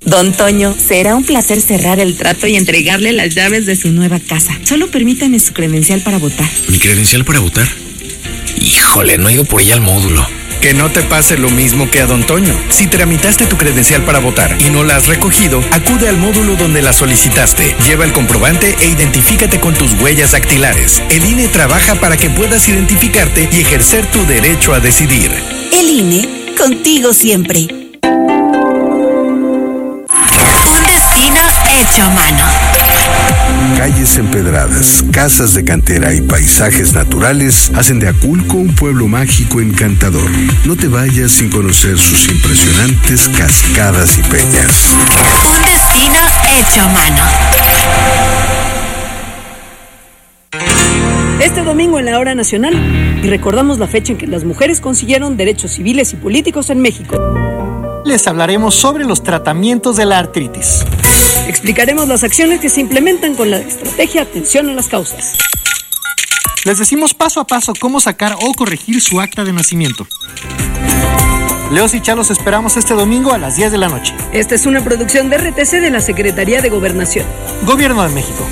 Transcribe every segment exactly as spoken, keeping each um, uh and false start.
Don Toño, será un placer cerrar el trato y entregarle las llaves de su nueva casa. Solo permítame su credencial para votar. ¿Mi credencial para votar? Híjole, no he ido por ella al módulo. Que no te pase lo mismo que a Don Toño. Si tramitaste tu credencial para votar y no la has recogido, acude al módulo donde la solicitaste. Lleva el comprobante e identifícate con tus huellas dactilares. El I N E trabaja para que puedas identificarte y ejercer tu derecho a decidir. El I N E, contigo siempre. Hecho a mano. Calles empedradas, casas de cantera y paisajes naturales hacen de Aculco un pueblo mágico encantador. No te vayas sin conocer sus impresionantes cascadas y peñas. Un destino hecho a mano. Este domingo en la Hora Nacional, y recordamos la fecha en que las mujeres consiguieron derechos civiles y políticos en México. Les hablaremos sobre los tratamientos de la artritis. Explicaremos las acciones que se implementan con la estrategia Atención a las Causas. Les decimos paso a paso cómo sacar o corregir su acta de nacimiento. Leos y Chá los esperamos este domingo a las diez de la noche. Esta es una producción de R T C de la Secretaría de Gobernación. Gobierno de México.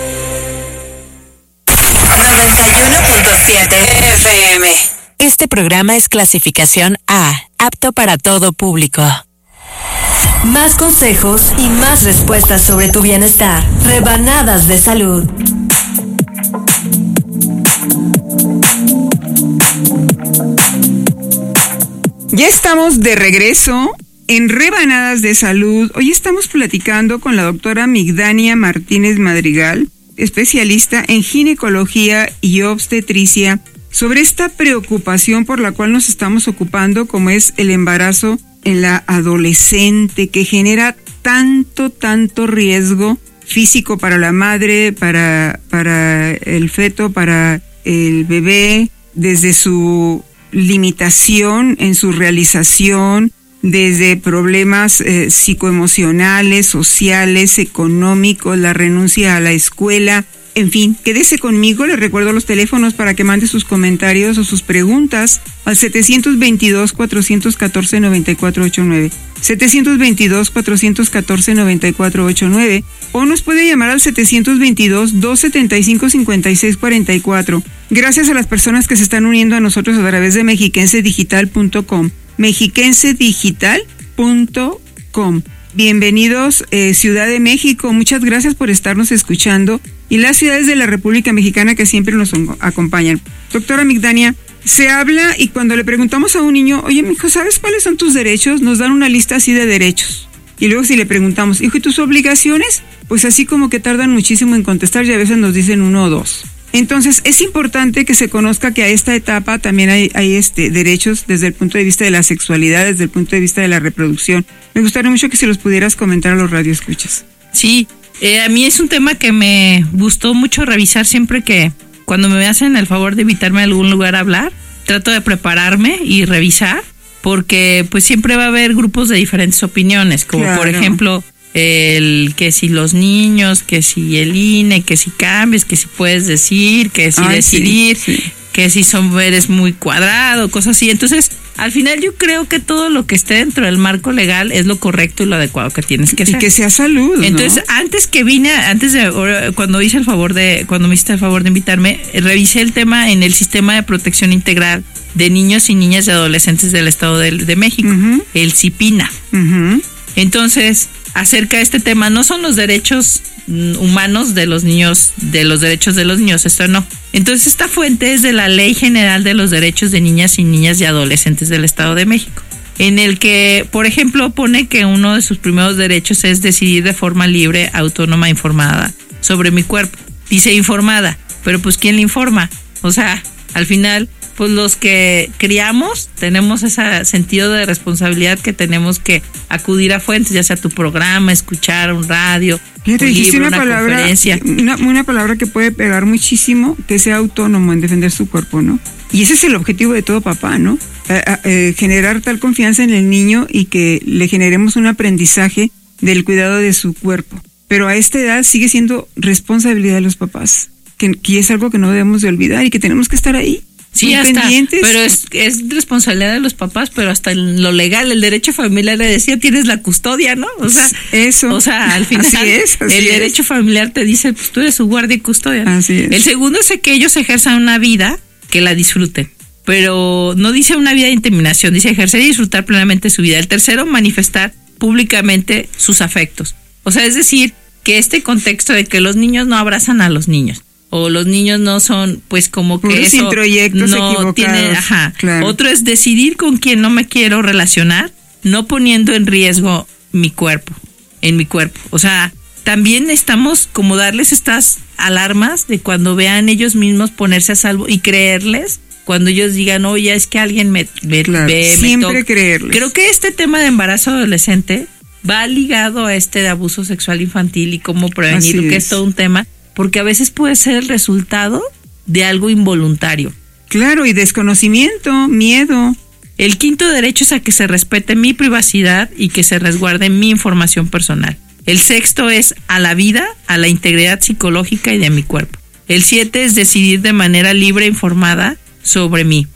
noventa y uno punto siete F M. Este programa es clasificación A, apto para todo público. Más consejos y más respuestas sobre tu bienestar. Rebanadas de salud. Ya estamos de regreso en Rebanadas de Salud. Hoy estamos platicando con la doctora Migdania Martínez Madrigal, especialista en ginecología y obstetricia, sobre esta preocupación por la cual nos estamos ocupando, como es el embarazo en la adolescente, que genera tanto, tanto riesgo físico para la madre, para, para el feto, para el bebé, desde su limitación en su realización, desde problemas eh, psicoemocionales, sociales, económicos, la renuncia a la escuela. En fin, quédese conmigo, le recuerdo los teléfonos para que mande sus comentarios o sus preguntas al setecientos veintidós, cuatrocientos catorce, noventa y cuatro ochenta y nueve, setecientos veintidós, cuatrocientos catorce, noventa y cuatro ochenta y nueve, o nos puede llamar al setecientos veintidós, doscientos setenta y cinco, cincuenta y seis cuarenta y cuatro. Gracias a las personas que se están uniendo a nosotros a través de mexiquense digital punto com, mexiquense digital punto com. Bienvenidos, eh, Ciudad de México, muchas gracias por estarnos escuchando, y las ciudades de la República Mexicana que siempre nos acompañan. Doctora Migdania, se habla y cuando le preguntamos a un niño, oye, mijo, ¿sabes cuáles son tus derechos? Nos dan una lista así de derechos. Y luego si le preguntamos, hijo, ¿y tus obligaciones? Pues así como que tardan muchísimo en contestar y a veces nos dicen uno o dos. Entonces, es importante que se conozca que a esta etapa también hay, hay este, derechos desde el punto de vista de la sexualidad, desde el punto de vista de la reproducción. Me gustaría mucho que si los pudieras comentar a los radioescuchas. Sí, eh, a mí es un tema que me gustó mucho revisar siempre que, cuando me hacen el favor de invitarme a algún lugar a hablar, trato de prepararme y revisar, porque pues siempre va a haber grupos de diferentes opiniones, como claro. Por ejemplo, el que si los niños, que si el I N E, que si cambies, que si puedes decir, que si Ay, decidir, sí, sí. que si son eres muy cuadrado, cosas así. Entonces, al final yo creo que todo lo que esté dentro del marco legal es lo correcto y lo adecuado que tienes que hacer. Y que sea salud, Entonces, ¿no? antes que vine, antes de, cuando hice el favor de, cuando me hiciste el favor de invitarme, revisé el tema en el Sistema de Protección Integral de Niños y Niñas y Adolescentes del Estado de, de México, uh-huh. el CIPINA. Uh-huh. Entonces, acerca de este tema, no son los derechos humanos de los niños, de los derechos de los niños, esto no. Entonces, esta fuente es de la Ley General de los Derechos de Niñas y Niñas y Adolescentes del Estado de México, en el que, por ejemplo, pone que uno de sus primeros derechos es decidir de forma libre, autónoma, informada sobre mi cuerpo. Dice informada, pero pues ¿quién le informa? O sea, al final, pues los que criamos tenemos ese sentido de responsabilidad que tenemos que acudir a fuentes, ya sea tu programa, escuchar un radio, Fíjate, un dijiste libro, una, una palabra, conferencia. Una, una palabra que puede pegar muchísimo, que sea autónomo en defender su cuerpo, ¿no? Y ese es el objetivo de todo papá, ¿no? Eh, eh, generar tal confianza en el niño y que le generemos un aprendizaje del cuidado de su cuerpo. Pero a esta edad sigue siendo responsabilidad de los papás, que, que es algo que no debemos de olvidar y que tenemos que estar ahí. Sí, muy hasta, pendientes. pero es, es responsabilidad de los papás, pero hasta en lo legal, el derecho familiar le decía, tienes la custodia, ¿no? O sea, eso. O sea, al final, así es, así el es. derecho familiar te dice, pues tú eres su guardia y custodia. Así es. El segundo es que ellos ejerzan una vida que la disfruten, pero no dice una vida de intimidación, dice ejercer y disfrutar plenamente su vida. El tercero, manifestar públicamente sus afectos. O sea, es decir, que este contexto de que los niños no abrazan a los niños, o los niños no son, pues como que puros eso introyectos no equivocados. tiene, ajá. Claro. Otro es decidir con quién no me quiero relacionar, no poniendo en riesgo mi cuerpo, en mi cuerpo. O sea, también estamos como darles estas alarmas de cuando vean ellos mismos ponerse a salvo y creerles cuando ellos digan, oye, es que alguien me, me Claro, ve, me siempre toca. creerles. Creo que este tema de embarazo adolescente va ligado a este de abuso sexual infantil y cómo prevenirlo, Así que es. es todo un tema, porque a veces puede ser el resultado de algo involuntario. Claro, y desconocimiento, miedo. El quinto derecho es a que se respete mi privacidad y que se resguarde mi información personal. El sexto es a la vida, a la integridad psicológica y de mi cuerpo. El siete es decidir de manera libre e informada sobre mí.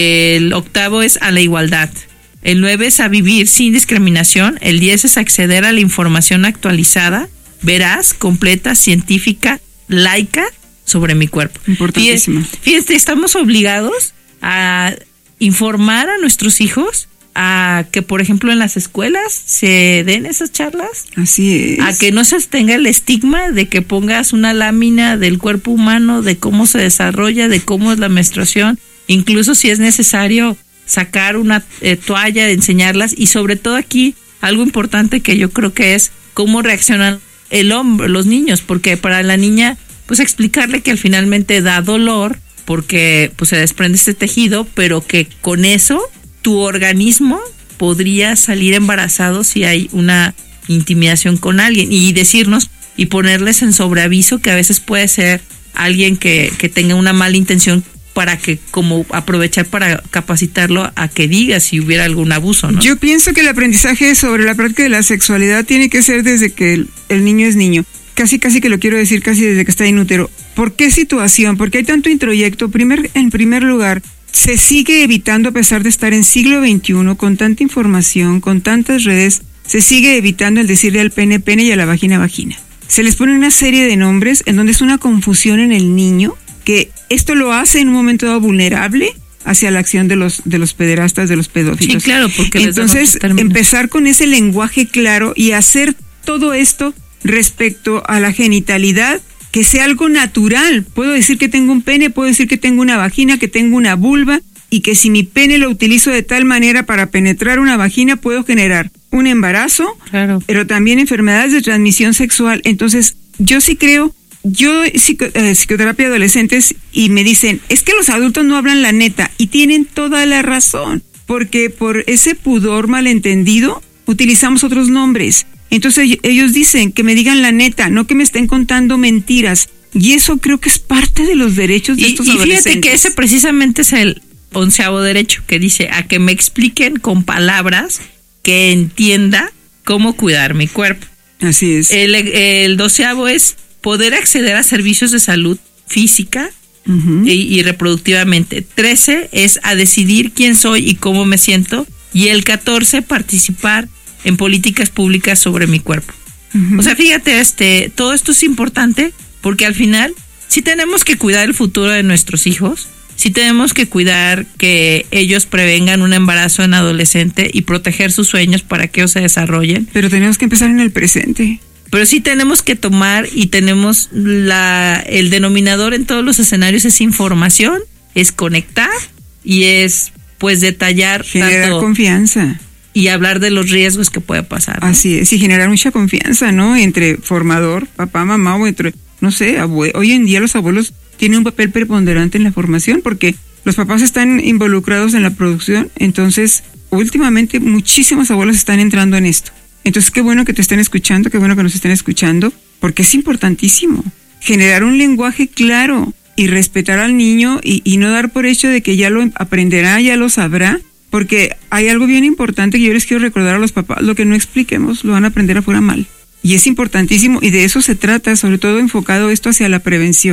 El octavo es a la igualdad. El nueve es a vivir sin discriminación. El diez es acceder a la información actualizada, veraz, completa, científica, laica sobre mi cuerpo. Importantísimo. Fíjate, estamos obligados a informar a nuestros hijos a que, por ejemplo, en las escuelas se den esas charlas. Así es. A que no se tenga el estigma de que pongas una lámina del cuerpo humano, de cómo se desarrolla, de cómo es la menstruación, incluso si es necesario sacar una eh, toalla, de enseñarlas, y sobre todo aquí algo importante que yo creo que es cómo reaccionan el hombre, los niños, porque para la niña, pues explicarle que al finalmente da dolor porque pues se desprende este tejido, pero que con eso tu organismo podría salir embarazado si hay una intimidación con alguien, y decirnos y ponerles en sobreaviso que a veces puede ser alguien que, que tenga una mala intención, para que como aprovechar para capacitarlo a que diga si hubiera algún abuso, ¿no? Yo pienso que el aprendizaje sobre la práctica de la sexualidad tiene que ser desde que el, el niño es niño. Casi, casi que lo quiero decir, casi desde que está en útero. ¿Por qué situación? Porque hay tanto introyecto. Primer, en primer lugar, se sigue evitando, a pesar de estar en siglo veintiuno, con tanta información, con tantas redes, se sigue evitando el decirle al pene, pene, y a la vagina, vagina. Se les pone una serie de nombres en donde es una confusión en el niño, que esto lo hace en un momento dado vulnerable hacia la acción de los de los pederastas, de los pedófilos. Sí, claro, porque entonces empezar con ese lenguaje claro y hacer todo esto respecto a la genitalidad, que sea algo natural. Puedo decir que tengo un pene, puedo decir que tengo una vagina, que tengo una vulva, y que si mi pene lo utilizo de tal manera para penetrar una vagina, puedo generar un embarazo, claro, pero también enfermedades de transmisión sexual. Entonces, yo sí creo, yo psico, eh, psicoterapia adolescentes, y me dicen, es que los adultos no hablan la neta, y tienen toda la razón, porque por ese pudor malentendido utilizamos otros nombres. Entonces ellos dicen que me digan la neta, no que me estén contando mentiras, y eso creo que es parte de los derechos de y, estos y adolescentes. fíjate que ese precisamente es el onceavo derecho, que dice a que me expliquen con palabras que entienda cómo cuidar mi cuerpo. Así es. El, el doceavo es poder acceder a servicios de salud física uh-huh. y, y reproductivamente. Trece es a decidir quién soy y cómo me siento. Y el catorce, participar en políticas públicas sobre mi cuerpo. Uh-huh. O sea, fíjate, este, todo esto es importante porque al final sí tenemos que cuidar el futuro de nuestros hijos, sí tenemos que cuidar que ellos prevengan un embarazo en adolescente y proteger sus sueños para que ellos se desarrollen. Pero tenemos que empezar en el presente. Pero sí tenemos que tomar y tenemos la el denominador en todos los escenarios es información, es conectar y es pues detallar, generar tanto confianza y hablar de los riesgos que puede pasar, ¿no? Así es, y generar mucha confianza, ¿no? Entre formador, papá, mamá, o entre, no sé, abue- hoy en día los abuelos tienen un papel preponderante en la formación porque los papás están involucrados en la producción. Entonces últimamente muchísimos abuelos están entrando en esto. Entonces qué bueno que te estén escuchando, qué bueno que nos estén escuchando, porque es importantísimo generar un lenguaje claro y respetar al niño y, y no dar por hecho de que ya lo aprenderá, ya lo sabrá, porque hay algo bien importante que yo les quiero recordar a los papás: lo que no expliquemos lo van a aprender afuera mal, y es importantísimo, y de eso se trata, sobre todo enfocado esto hacia la prevención.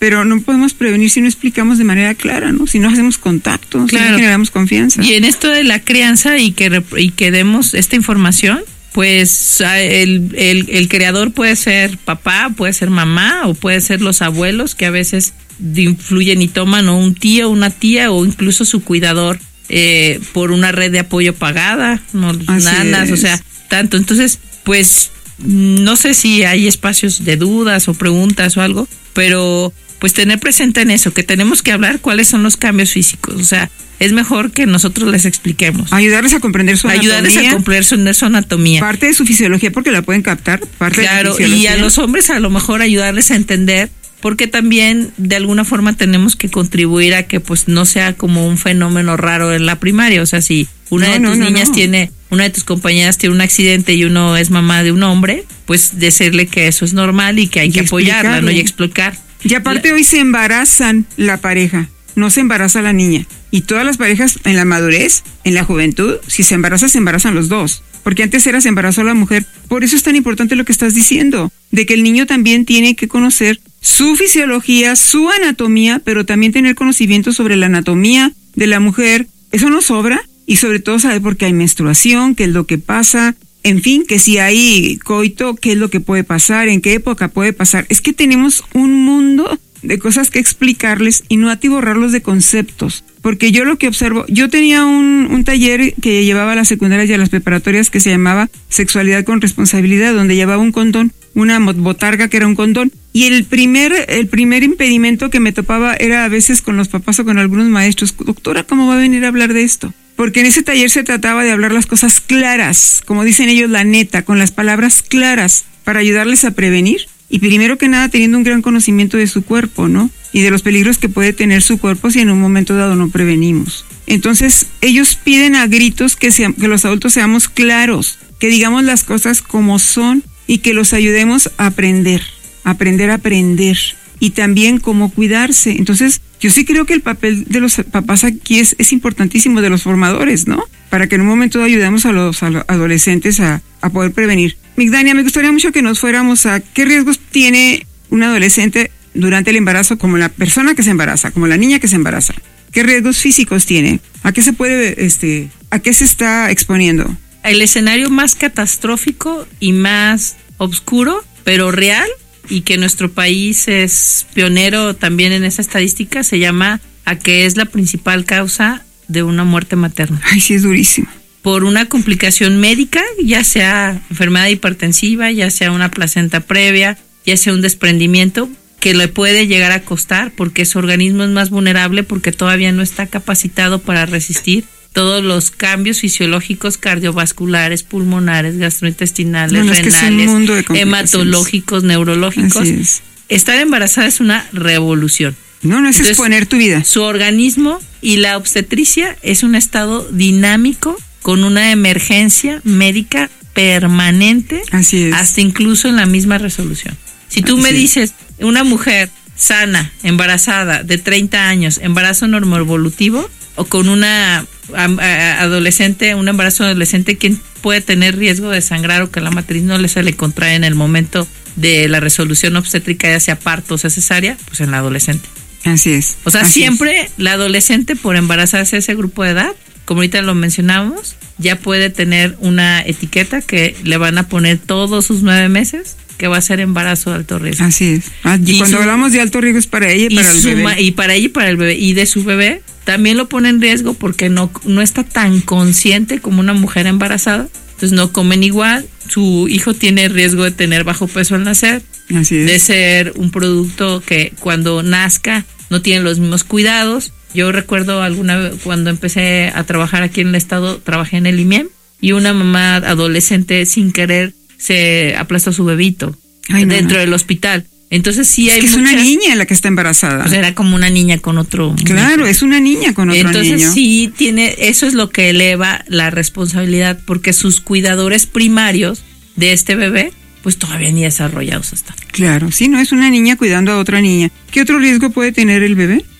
pero no podemos prevenir si no explicamos de manera clara, ¿no? Si no hacemos contacto, claro. Si no generamos confianza. Y en esto de la crianza y que, y que demos esta información, pues el, el, el creador puede ser papá, puede ser mamá, o puede ser los abuelos que a veces influyen y toman, o un tío, una tía, o incluso su cuidador eh, por una red de apoyo pagada, ¿no? Nanas, o sea, tanto. Entonces, pues no sé si hay espacios de dudas o preguntas o algo, pero pues tener presente en eso, que tenemos que hablar cuáles son los cambios físicos, o sea, es mejor que nosotros les expliquemos. Ayudarles a comprender su anatomía. Ayudarles a comprender su, su anatomía. Parte de su fisiología, porque la pueden captar, parte claro, de su fisiología. Y a los hombres a lo mejor ayudarles a entender, porque también de alguna forma tenemos que contribuir a que pues no sea como un fenómeno raro en la primaria, o sea, si una no, de tus no, niñas no. tiene, una de tus compañeras tiene un accidente y uno es mamá de un hombre, pues decirle que eso es normal y que hay y que apoyarla, ¿no? Y explicar. Y aparte la, hoy se embarazan la pareja, no se embaraza la niña. Y todas las parejas en la madurez, en la juventud, si se embaraza, se embarazan los dos. Porque antes era se embarazó la mujer. Por eso es tan importante lo que estás diciendo, de que el niño también tiene que conocer su fisiología, su anatomía, pero también tener conocimiento sobre la anatomía de la mujer. Eso no sobra, y sobre todo saber por qué hay menstruación, qué es lo que pasa, en fin, que si hay coito, qué es lo que puede pasar, en qué época puede pasar. Es que tenemos un mundo de cosas que explicarles y no atiborrarlos de conceptos. Porque yo lo que observo, yo tenía un, un taller que llevaba a las secundarias y a las preparatorias que se llamaba Sexualidad con Responsabilidad, donde llevaba un condón, una botarga que era un condón. Y el primer, el primer impedimento que me topaba era a veces con los papás o con algunos maestros. Doctora, ¿cómo va a venir a hablar de esto? Porque en ese taller se trataba de hablar las cosas claras, como dicen ellos, la neta, con las palabras claras, para ayudarles a prevenir. Y primero que nada teniendo un gran conocimiento de su cuerpo, ¿no? Y de los peligros que puede tener su cuerpo si en un momento dado no prevenimos. Entonces, ellos piden a gritos que, sea, que los adultos seamos claros, que digamos las cosas como son y que los ayudemos a aprender, aprender a aprender. Y también cómo cuidarse. Entonces, yo sí creo que el papel de los papás aquí es, es importantísimo, de los formadores, ¿no? Para que en un momento dado ayudemos a los, a los adolescentes a, a poder prevenir. Migdania, me gustaría mucho que nos fuéramos a qué riesgos tiene un adolescente durante el embarazo, como la persona que se embaraza, como la niña que se embaraza. ¿Qué riesgos físicos tiene? ¿A qué se puede, este, a qué se está exponiendo? El escenario más catastrófico y más oscuro, pero real, y que nuestro país es pionero también en esa estadística, se llama a que es la principal causa de una muerte materna. Ay, sí, es durísimo. Por una complicación médica, ya sea enfermedad hipertensiva, ya sea una placenta previa, ya sea un desprendimiento, que le puede llegar a costar porque su organismo es más vulnerable, porque todavía no está capacitado para resistir todos los cambios fisiológicos cardiovasculares, pulmonares, gastrointestinales, no, renales, es hematológicos, neurológicos. Es. Estar embarazada es una revolución. No, no es Entonces, exponer tu vida. Su organismo y la obstetricia es un estado dinámico con una emergencia médica permanente. Así es. Hasta incluso en la misma resolución. Si tú Así me dices, una mujer sana, embarazada, de treinta años, embarazo normoevolutivo, o con una a, a, adolescente, un embarazo adolescente, ¿quién puede tener riesgo de sangrar o que la matriz no le se le contrae en el momento de la resolución obstétrica, ya sea parto o sea cesárea? Pues en la adolescente. Así es. O sea, Así siempre es. La adolescente, por embarazarse a ese grupo de edad, como ahorita lo mencionamos, ya puede tener una etiqueta que le van a poner todos sus nueve meses, que va a ser embarazo de alto riesgo. Así es. Ah, y cuando su, hablamos de alto riesgo es para ella y, y para el bebé. Y para ella y para el bebé. Y de su bebé también lo pone en riesgo porque no, no está tan consciente como una mujer embarazada. Entonces no comen igual. Su hijo tiene riesgo de tener bajo peso al nacer. Así es. De ser un producto que cuando nazca no tiene los mismos cuidados. Yo recuerdo alguna vez cuando empecé a trabajar aquí en el estado, trabajé en el I M E M y una mamá adolescente sin querer se aplastó a su bebito. Ay, no, dentro no. del hospital. Entonces sí es hay que muchas, es una niña la que está embarazada. Pues era como una niña con otro. Claro, niño. Es una niña con otro Entonces, niño. Entonces sí tiene, eso es lo que eleva la responsabilidad, porque sus cuidadores primarios de este bebé, pues todavía ni desarrollados están. Claro, sí, no es una niña cuidando a otra niña. ¿Qué otro riesgo puede tener el bebé?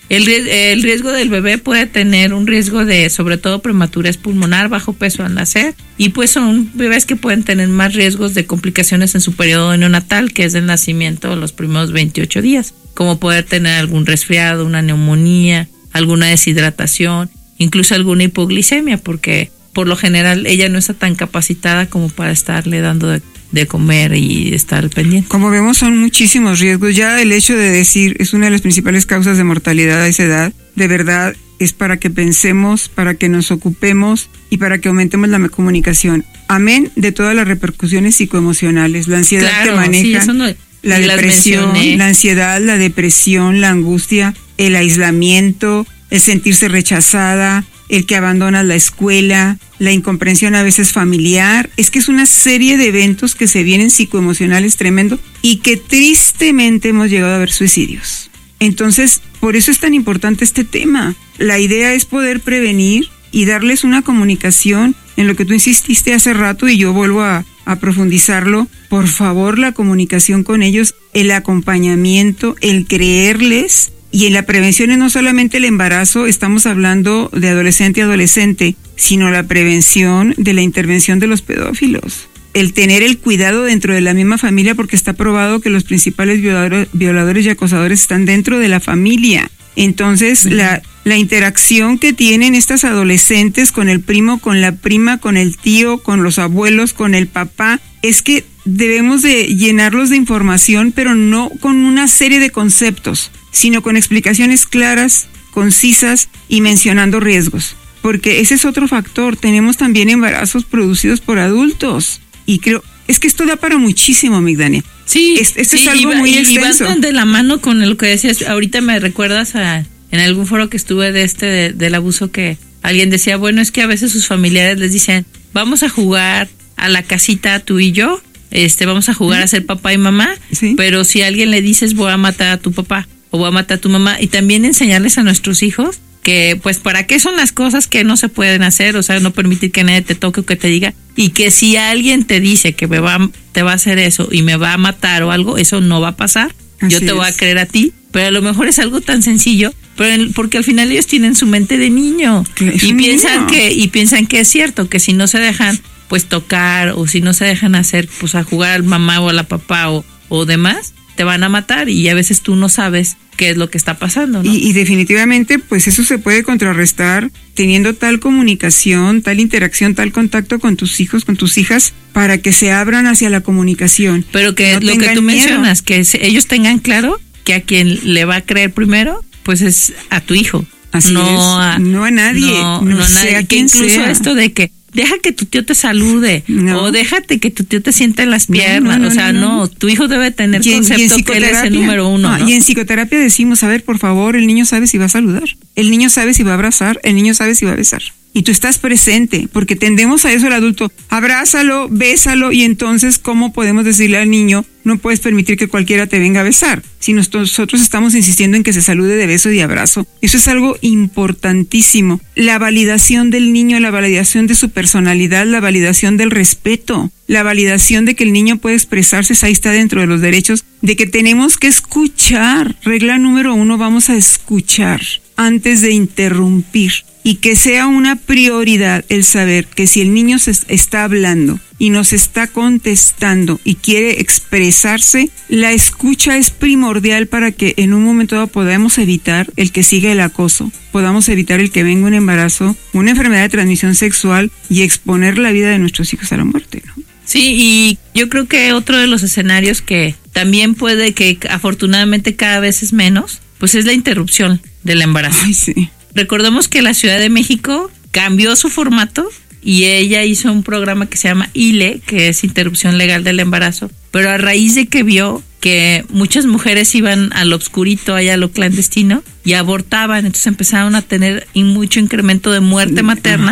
El, el riesgo del bebé puede tener un riesgo de, sobre todo, prematurez pulmonar, bajo peso al nacer, y pues son bebés que pueden tener más riesgos de complicaciones en su periodo neonatal, que es el nacimiento, los primeros veintiocho días, como poder tener algún resfriado, una neumonía, alguna deshidratación, incluso alguna hipoglicemia, porque por lo general ella no está tan capacitada como para estarle dando de, de comer y estar pendiente. Como vemos, son muchísimos riesgos. Ya el hecho de decir es una de las principales causas de mortalidad a esa edad, de verdad es para que pensemos, para que nos ocupemos y para que aumentemos la comunicación. Amén de todas las repercusiones psicoemocionales, la ansiedad claro, que maneja, sí, eso no, la depresión, la ansiedad, la depresión, la angustia, el aislamiento, el sentirse rechazada, el que abandonas la escuela, la incomprensión a veces familiar. Es que es una serie de eventos que se vienen psicoemocionales tremendo y que tristemente hemos llegado a ver suicidios. Entonces, por eso es tan importante este tema. La idea es poder prevenir y darles una comunicación en lo que tú insististe hace rato y yo vuelvo a, a profundizarlo. Por favor, la comunicación con ellos, el acompañamiento, el creerles. Y en la prevención es no solamente el embarazo, estamos hablando de adolescente a adolescente, sino la prevención de la intervención de los pedófilos. El tener el cuidado dentro de la misma familia, porque está probado que los principales violadores, violadores y acosadores están dentro de la familia. Entonces, uh-huh. la, la interacción que tienen estas adolescentes con el primo, con la prima, con el tío, con los abuelos, con el papá, es que debemos de llenarlos de información, pero no con una serie de conceptos, sino con explicaciones claras, concisas y mencionando riesgos. Porque ese es otro factor. Tenemos también embarazos producidos por adultos. Y creo, es que esto da para muchísimo, Migdania. Sí, es, esto sí, es algo y, muy y, extenso. Y van de la mano con lo que decías. Ahorita me recuerdas a en algún foro que estuve de este de, del abuso, que alguien decía, bueno, es que a veces sus familiares les dicen, vamos a jugar a la casita tú y yo, este, vamos a jugar ¿Sí? a ser papá y mamá, ¿Sí? pero si a alguien le dices voy a matar a tu papá o voy a matar a tu mamá, y también enseñarles a nuestros hijos que pues para qué son las cosas que no se pueden hacer, o sea, no permitir que nadie te toque o que te diga, y que si alguien te dice que me va, te va a hacer eso y me va a matar o algo, eso no va a pasar. Así yo te es. voy a creer a ti, pero a lo mejor es algo tan sencillo, pero porque al final ellos tienen su mente de niño y piensan niño. que y piensan que es cierto, que si no se dejan pues tocar o si no se dejan hacer pues a jugar al mamá o a la papá o, o demás, te van a matar, y a veces tú no sabes qué es lo que está pasando, ¿no? Y, y definitivamente pues eso se puede contrarrestar teniendo tal comunicación, tal interacción, tal contacto con tus hijos, con tus hijas, para que se abran hacia la comunicación. Pero que no lo que tú miedo. mencionas, que ellos tengan claro que a quien le va a creer primero pues es a tu hijo. Así no es. A, no a nadie, no, no, no a sea nadie. Que quien incluso sea. Esto de que deja que tu tío te salude, no. o déjate que tu tío te sienta en las piernas, no, no, no, o sea, no, no. no, tu hijo debe tener y en, concepto y que él es el número uno. No, ¿no? Y en psicoterapia decimos, a ver, por favor, el niño sabe si va a saludar, el niño sabe si va a abrazar, el niño sabe si va a besar. Y tú estás presente, porque tendemos a eso el adulto, abrázalo, bésalo, y entonces, ¿cómo podemos decirle al niño, no puedes permitir que cualquiera te venga a besar? Si nosotros estamos insistiendo en que se salude de beso y de abrazo, eso es algo importantísimo. La validación del niño, la validación de su personalidad, la validación del respeto, la validación de que el niño puede expresarse, ahí está dentro de los derechos, de que tenemos que escuchar. Regla número uno, vamos a escuchar antes de interrumpir. Y que sea una prioridad el saber que si el niño se está hablando y nos está contestando y quiere expresarse, la escucha es primordial para que en un momento dado podamos evitar el que siga el acoso, podamos evitar el que venga un embarazo, una enfermedad de transmisión sexual y exponer la vida de nuestros hijos a la muerte, ¿no? Sí, y yo creo que otro de los escenarios que también puede, que afortunadamente cada vez es menos, pues es la interrupción del embarazo. Ay, sí. Recordemos que la Ciudad de México cambió su formato y ella hizo un programa que se llama I L E, que es Interrupción Legal del Embarazo, pero a raíz de que vio que muchas mujeres iban al obscurito, allá a lo clandestino, y abortaban, entonces empezaron a tener mucho incremento de muerte materna.